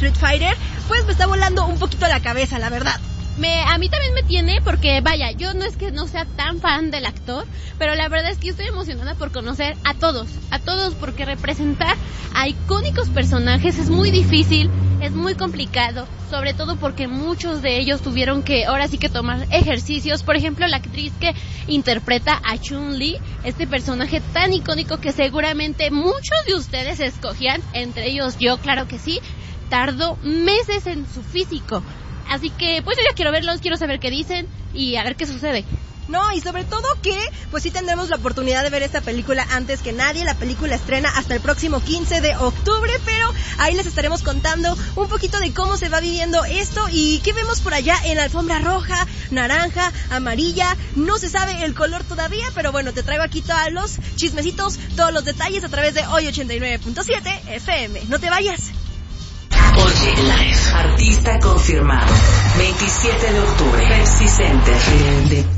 Street Fighter, pues me está volando un poquito la cabeza, la verdad. A mí también me tiene porque, vaya, yo no es que no sea tan fan del actor, pero la verdad es que estoy emocionada por conocer a todos, porque representar a icónicos personajes es muy difícil, es muy complicado, sobre todo porque muchos de ellos tuvieron que, ahora sí que tomar ejercicios. Por ejemplo, la actriz que interpreta a Chun-Li, este personaje tan icónico que seguramente muchos de ustedes escogían, entre ellos yo, claro que sí, tardó meses en su físico. Así que, pues yo ya quiero verlos, quiero saber qué dicen y a ver qué sucede. No, y sobre todo que, pues sí tendremos la oportunidad de ver esta película antes que nadie. La película estrena hasta el próximo 15 de octubre, pero ahí les estaremos contando un poquito de cómo se va viviendo esto y qué vemos por allá en la alfombra roja, naranja, amarilla. No se sabe el color todavía, pero bueno, te traigo aquí todos los chismecitos, todos los detalles a través de Hoy 89.7 FM. No te vayas. Oye Live, artista confirmado, 27 de octubre, Pepsi Center.